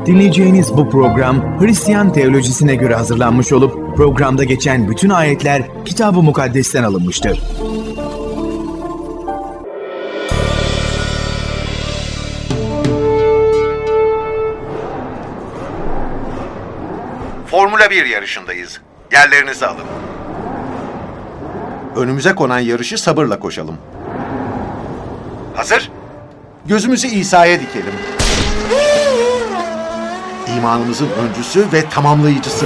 Dinleyeceğiniz bu program Hristiyan teolojisine göre hazırlanmış olup programda geçen bütün ayetler Kitab-ı Mukaddes'ten alınmıştır. Formula 1 yarışındayız. Yerlerinizi alın. Önümüze konan yarışı sabırla koşalım. Hazır? Gözümüzü İsa'ya dikelim. İmanımızın öncüsü ve tamamlayıcısı.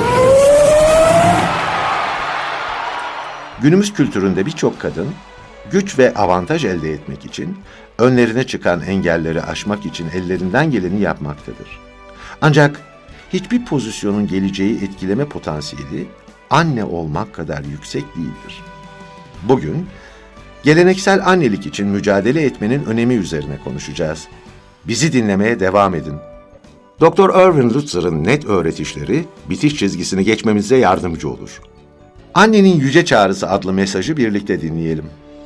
Günümüz kültüründe birçok kadın, güç ve avantaj elde etmek için, önlerine çıkan engelleri aşmak için ellerinden geleni yapmaktadır. Ancak hiçbir pozisyonun geleceği etkileme potansiyeli anne olmak kadar yüksek değildir. Bugün, geleneksel annelik için mücadele etmenin önemi üzerine konuşacağız. Bizi dinlemeye devam edin. Dr. Erwin Lutzer'ın net öğretişleri bitiş çizgisini geçmemize yardımcı olur. Annenin Yüce Çağrısı adlı mesajı birlikte dinleyelim.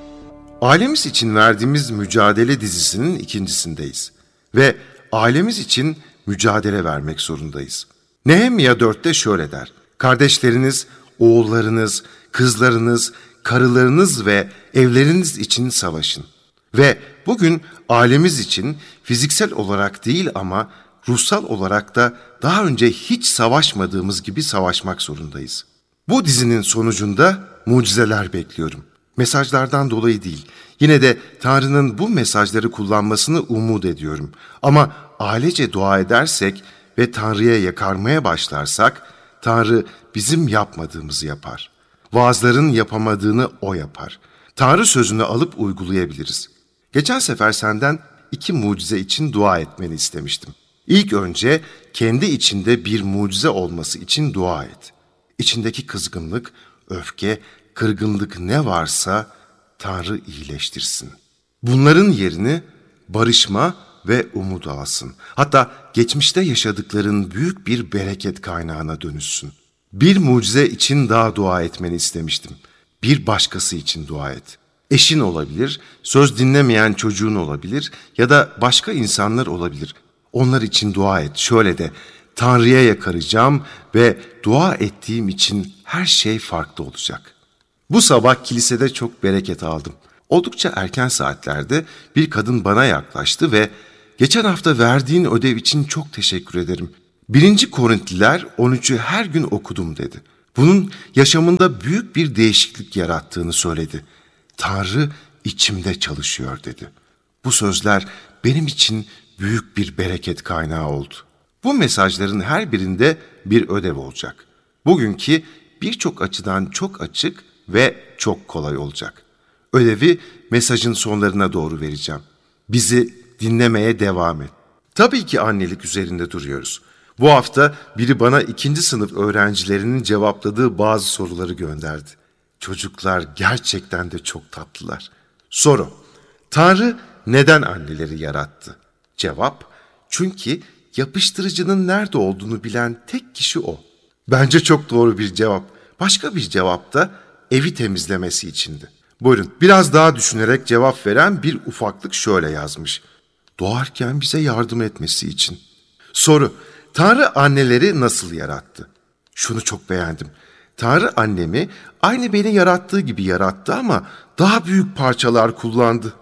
Ailemiz için verdiğimiz mücadele dizisinin ikincisindeyiz. Ve ailemiz için mücadele vermek zorundayız. Nehemya 4'te şöyle der: kardeşleriniz, oğullarınız, kızlarınız, karılarınız ve evleriniz için savaşın. Ve bugün ailemiz için fiziksel olarak değil ama ruhsal olarak da daha önce hiç savaşmadığımız gibi savaşmak zorundayız. Bu dizinin sonucunda mucizeler bekliyorum. Mesajlardan dolayı değil, yine de Tanrı'nın bu mesajları kullanmasını umut ediyorum. Ama ailece dua edersek ve Tanrı'ya yakarmaya başlarsak, Tanrı bizim yapmadığımızı yapar. Vaazların yapamadığını O yapar. Tanrı sözünü alıp uygulayabiliriz. Geçen sefer senden 2 mucize için dua etmeni istemiştim. İlk önce kendi içinde bir mucize olması için dua et. İçindeki kızgınlık, öfke, kırgınlık ne varsa Tanrı iyileştirsin. Bunların yerini barışma ve umut alsın. Hatta geçmişte yaşadıkların büyük bir bereket kaynağına dönüşsün. Bir mucize için daha dua etmeni istemiştim. Bir başkası için dua et. Eşin olabilir, söz dinlemeyen çocuğun olabilir ya da başka insanlar olabilir. Onlar için dua et. Şöyle de: Tanrı'ya yakaracağım ve dua ettiğim için her şey farklı olacak. Bu sabah kilisede çok bereket aldım. Oldukça erken saatlerde bir kadın bana yaklaştı ve "Geçen hafta verdiğin ödev için çok teşekkür ederim. 1. Korintliler 13'ü her gün okudum" dedi. Bunun yaşamında büyük bir değişiklik yarattığını söyledi. Tanrı içimde çalışıyor dedi. Bu sözler benim için büyük bir bereket kaynağı oldu. Bu mesajların her birinde bir ödev olacak. Bugünkü birçok açıdan çok açık ve çok kolay olacak. Ödevi mesajın sonlarına doğru vereceğim. Bizi dinlemeye devam et. Tabii ki annelik üzerinde duruyoruz. Bu hafta biri bana 2. sınıf öğrencilerinin cevapladığı bazı soruları gönderdi. Çocuklar gerçekten de çok tatlılar. Soru: Tanrı neden anneleri yarattı? Cevap: çünkü yapıştırıcının nerede olduğunu bilen tek kişi o. Bence çok doğru bir cevap. Başka bir cevap da evi temizlemesi içindi. Buyurun, biraz daha düşünerek cevap veren bir ufaklık şöyle yazmış: doğarken bize yardım etmesi için. Soru: Tanrı anneleri nasıl yarattı? Şunu çok beğendim. Tanrı annemi aynı beni yarattığı gibi yarattı ama daha büyük parçalar kullandı.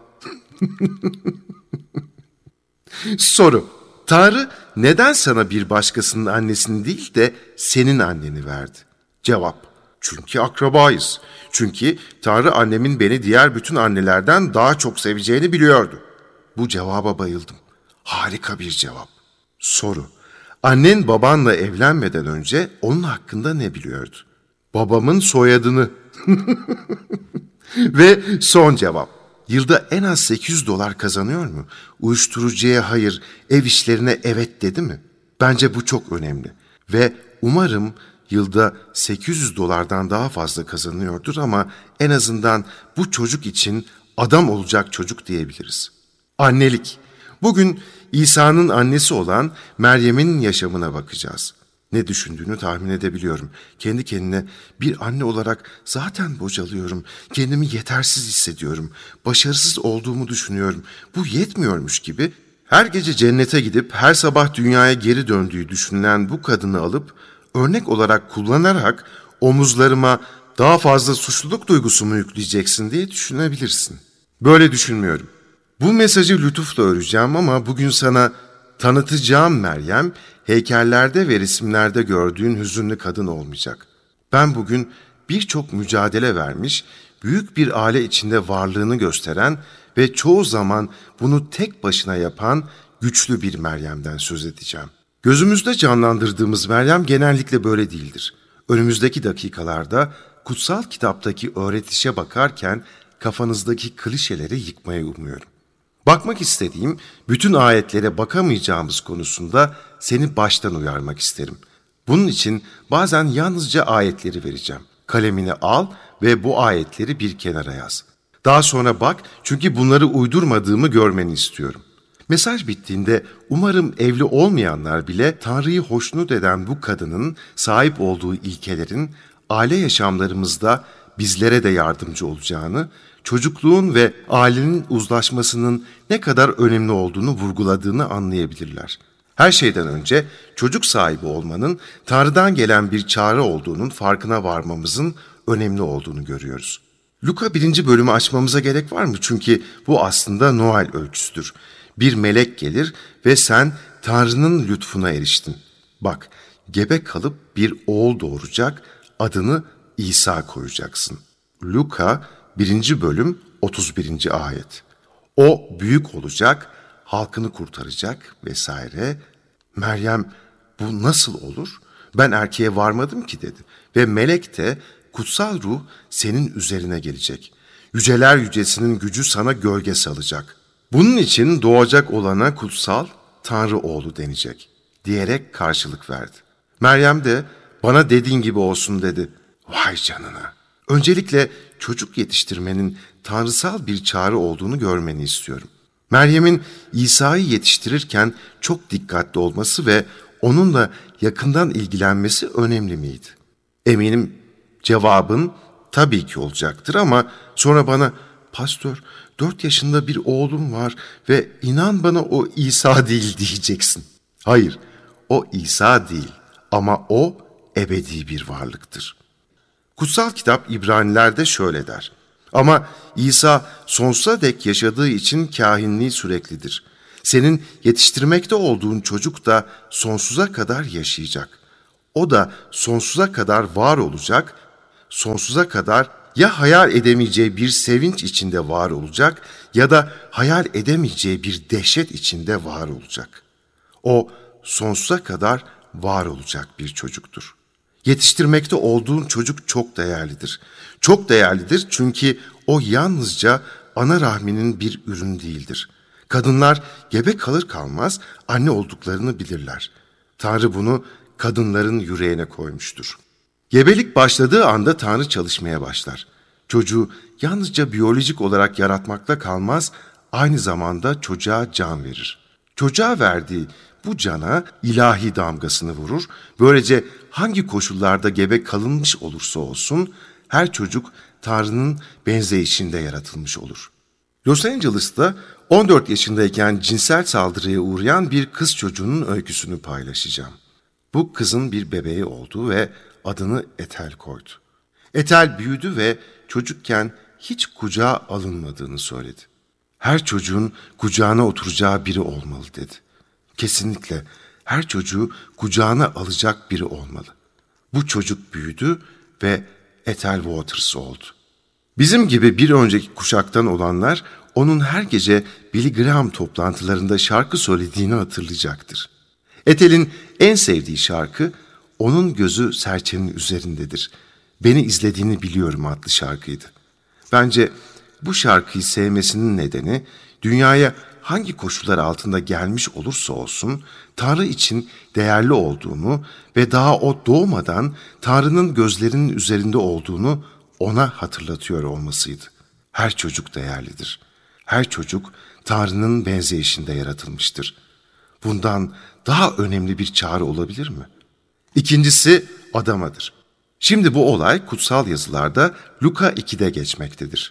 Soru: Tanrı neden sana bir başkasının annesini değil de senin anneni verdi? Cevap: çünkü akrabayız. Çünkü Tanrı annemin beni diğer bütün annelerden daha çok seveceğini biliyordu. Bu cevaba bayıldım. Harika bir cevap. Soru: annen babanla evlenmeden önce onun hakkında ne biliyordu? Babamın soyadını. Ve son cevap: yılda en az $800 kazanıyor mu? Uyuşturucuya hayır, ev işlerine evet dedi mi? Bence bu çok önemli. Ve umarım yılda $800'dan daha fazla kazanıyordur ama en azından bu çocuk için adam olacak çocuk diyebiliriz. Annelik. Bugün İsa'nın annesi olan Meryem'in yaşamına bakacağız. Ne düşündüğünü tahmin edebiliyorum. Kendi kendine bir anne olarak zaten bocalıyorum. Kendimi yetersiz hissediyorum. Başarısız olduğumu düşünüyorum. Bu yetmiyormuş gibi Her gece cennete gidip her sabah dünyaya geri döndüğü düşünülen bu kadını alıp örnek olarak kullanarak omuzlarıma daha fazla suçluluk duygusu mu yükleyeceksin diye düşünebilirsin. Böyle düşünmüyorum. Bu mesajı lütufla öreceğim ama bugün sana tanıtacağım Meryem, heykellerde ve resimlerde gördüğün hüzünlü kadın olmayacak. Ben bugün birçok mücadele vermiş, büyük bir aile içinde varlığını gösteren ve çoğu zaman bunu tek başına yapan güçlü bir Meryem'den söz edeceğim. Gözümüzde canlandırdığımız Meryem genellikle böyle değildir. Önümüzdeki dakikalarda kutsal kitaptaki öğretişe bakarken kafanızdaki klişeleri yıkmayı umuyorum. Bakmak istediğim bütün ayetlere bakamayacağımız konusunda seni baştan uyarmak isterim. Bunun için bazen yalnızca ayetleri vereceğim. Kalemini al ve bu ayetleri bir kenara yaz. Daha sonra bak çünkü bunları uydurmadığımı görmeni istiyorum. Mesaj bittiğinde umarım evli olmayanlar bile Tanrı'yı hoşnut eden bu kadının sahip olduğu ilkelerin aile yaşamlarımızda bizlere de yardımcı olacağını, çocukluğun ve ailenin uzlaşmasının ne kadar önemli olduğunu vurguladığını anlayabilirler. Her şeyden önce çocuk sahibi olmanın Tanrı'dan gelen bir çağrı olduğunun farkına varmamızın önemli olduğunu görüyoruz. Luka 1. bölümü açmamıza gerek var mı? Çünkü bu aslında Noel öyküsüdür. Bir melek gelir ve sen Tanrı'nın lütfuna eriştin. Bak, gebe kalıp bir oğul doğuracak, adını İsa koyacaksın. Luka 1. bölüm 31. ayet. O büyük olacak, halkını kurtaracak vesaire. Meryem bu nasıl olur? Ben erkeğe varmadım ki dedi. Ve melek de kutsal ruh senin üzerine gelecek. Yüceler yücesinin gücü sana gölge salacak. Bunun için doğacak olana kutsal Tanrı oğlu denecek diyerek karşılık verdi. Meryem de bana dediğin gibi olsun dedi. Vay canına. Öncelikle çocuk yetiştirmenin tanrısal bir çağrı olduğunu görmeni istiyorum. Meryem'in İsa'yı yetiştirirken çok dikkatli olması ve onunla yakından ilgilenmesi önemli miydi? Eminim cevabın tabii ki olacaktır ama sonra bana "Pastör, 4 yaşında bir oğlum var ve inan bana o İsa değil" diyeceksin. Hayır, o İsa değil ama o ebedi bir varlıktır. Kutsal kitap İbraniler'de şöyle der. Ama İsa sonsuza dek yaşadığı için kâhinliği süreklidir. Senin yetiştirmekte olduğun çocuk da sonsuza kadar yaşayacak. O da sonsuza kadar var olacak, sonsuza kadar ya hayal edemeyeceği bir sevinç içinde var olacak ya da hayal edemeyeceği bir dehşet içinde var olacak. O sonsuza kadar var olacak bir çocuktur. Yetiştirmekte olduğun çocuk çok değerlidir. Çok değerlidir çünkü o yalnızca ana rahminin bir ürünü değildir. Kadınlar gebe kalır kalmaz anne olduklarını bilirler. Tanrı bunu kadınların yüreğine koymuştur. Gebelik başladığı anda Tanrı çalışmaya başlar. Çocuğu yalnızca biyolojik olarak yaratmakla kalmaz, aynı zamanda çocuğa can verir. Çocuğa verdiği bu cana ilahi damgasını vurur. Böylece hangi koşullarda gebe kalınmış olursa olsun her çocuk Tanrı'nın benzeyişinde yaratılmış olur. Los Angeles'ta 14 yaşındayken cinsel saldırıya uğrayan bir kız çocuğunun öyküsünü paylaşacağım. Bu kızın bir bebeği oldu ve adını Ethel koydu. Ethel büyüdü ve çocukken hiç kucağa alınmadığını söyledi. Her çocuğun kucağına oturacağı biri olmalı dedi. Kesinlikle her çocuğu kucağına alacak biri olmalı. Bu çocuk büyüdü ve Ethel Waters oldu. Bizim gibi bir önceki kuşaktan olanlar onun her gece Billy Graham toplantılarında şarkı söylediğini hatırlayacaktır. Ethel'in en sevdiği şarkı "Onun gözü serçenin üzerindedir. Beni izlediğini biliyorum" adlı şarkıydı. Bence bu şarkıyı sevmesinin nedeni dünyaya hangi koşullar altında gelmiş olursa olsun Tanrı için değerli olduğunu ve daha o doğmadan Tanrı'nın gözlerinin üzerinde olduğunu ona hatırlatıyor olmasıydı. Her çocuk değerlidir. Her çocuk Tanrı'nın benzeyişinde yaratılmıştır. Bundan daha önemli bir çağrı olabilir mi? İkincisi Adam'adır. Şimdi bu olay kutsal yazılarda Luka 2'de geçmektedir.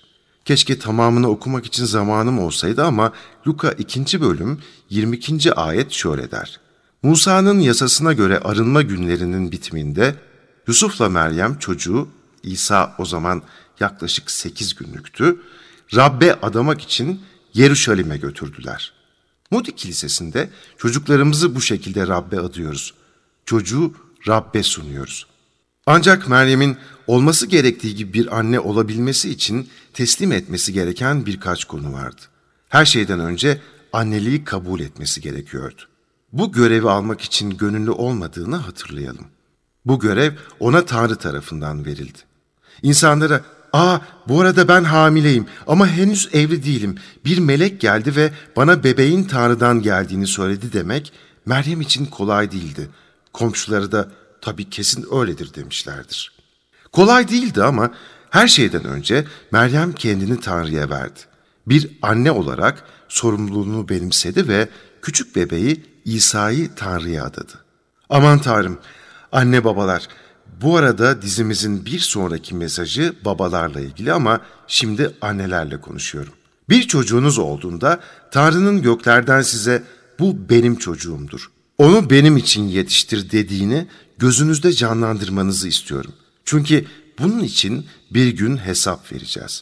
Keşke tamamını okumak için zamanım olsaydı ama Luka 2. bölüm 22. ayet şöyle der. Musa'nın yasasına göre arınma günlerinin bitiminde Yusuf'la Meryem çocuğu, İsa o zaman yaklaşık 8 günlüktü, Rabbe adamak için Yeruşalim'e götürdüler. Moody Kilisesi'nde çocuklarımızı bu şekilde Rabbe adıyoruz. Çocuğu Rabbe sunuyoruz. Ancak Meryem'in olması gerektiği gibi bir anne olabilmesi için teslim etmesi gereken birkaç konu vardı. Her şeyden önce anneliği kabul etmesi gerekiyordu. Bu görevi almak için gönüllü olmadığını hatırlayalım. Bu görev ona Tanrı tarafından verildi. İnsanlara, bu arada ben hamileyim ama henüz evli değilim. Bir melek geldi ve bana bebeğin Tanrı'dan geldiğini söyledi demek Meryem için kolay değildi. Komşuları da tabii kesin öyledir demişlerdir. Kolay değildi ama her şeyden önce Meryem kendini Tanrı'ya verdi. Bir anne olarak sorumluluğunu benimsedi ve küçük bebeği İsa'yı Tanrı'ya adadı. Aman Tanrım, anne babalar, bu arada dizimizin bir sonraki mesajı babalarla ilgili ama şimdi annelerle konuşuyorum. Bir çocuğunuz olduğunda Tanrı'nın göklerden size bu benim çocuğumdur, onu benim için yetiştir dediğini gözünüzde canlandırmanızı istiyorum. Çünkü bunun için bir gün hesap vereceğiz.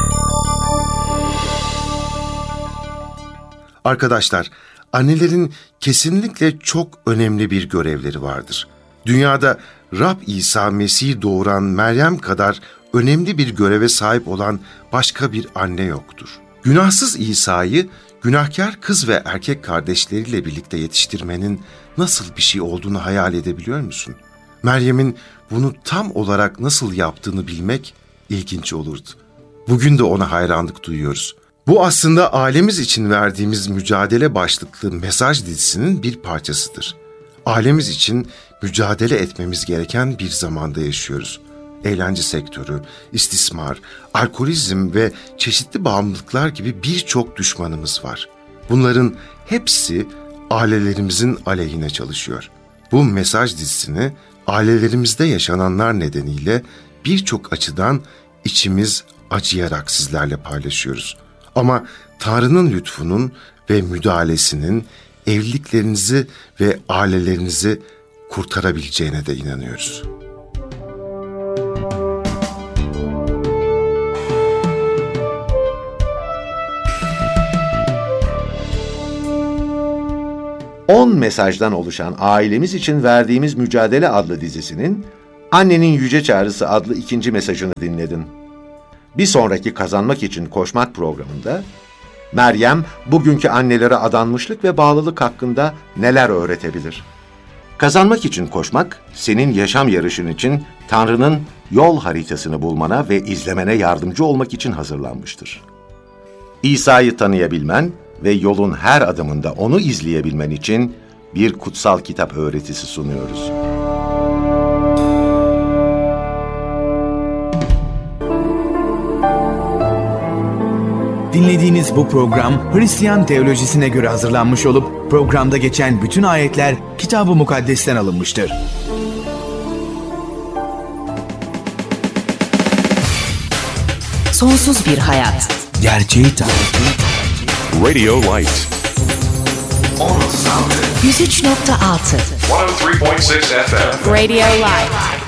Arkadaşlar, annelerin kesinlikle çok önemli bir görevleri vardır. Dünyada Rab İsa Mesih'i doğuran Meryem kadar önemli bir göreve sahip olan başka bir anne yoktur. Günahsız İsa'yı günahkar kız ve erkek kardeşleriyle birlikte yetiştirmenin nasıl bir şey olduğunu hayal edebiliyor musun? Meryem'in bunu tam olarak nasıl yaptığını bilmek ilginç olurdu. Bugün de ona hayranlık duyuyoruz. Bu aslında ailemiz için verdiğimiz mücadele başlıklı mesaj dizisinin bir parçasıdır. Ailemiz için mücadele etmemiz gereken bir zamanda yaşıyoruz. Eğlence sektörü, istismar, alkolizm ve çeşitli bağımlılıklar gibi birçok düşmanımız var. Bunların hepsi ailelerimizin aleyhine çalışıyor. Bu mesaj dizisini ailelerimizde yaşananlar nedeniyle birçok açıdan içimiz acıyarak sizlerle paylaşıyoruz. Ama Tanrı'nın lütfunun ve müdahalesinin evliliklerinizi ve ailelerinizi kurtarabileceğine de inanıyoruz. On mesajdan oluşan Ailemiz için Verdiğimiz Mücadele adlı dizisinin Annenin Yüce Çağrısı adlı 2. mesajını dinledin. Bir sonraki Kazanmak için Koşmak programında Meryem bugünkü annelere adanmışlık ve bağlılık hakkında neler öğretebilir? Kazanmak için koşmak, senin yaşam yarışın için Tanrı'nın yol haritasını bulmana ve izlemene yardımcı olmak için hazırlanmıştır. İsa'yı tanıyabilmen ve yolun her adımında onu izleyebilmen için bir kutsal kitap öğretisi sunuyoruz. Dinlediğiniz bu program Hristiyan teolojisine göre hazırlanmış olup programda geçen bütün ayetler Kitab-ı Mukaddes'ten alınmıştır. Sonsuz bir hayat. Gerçeği tarif. Radio Light. 103.6 103.6 FM. Radio Light.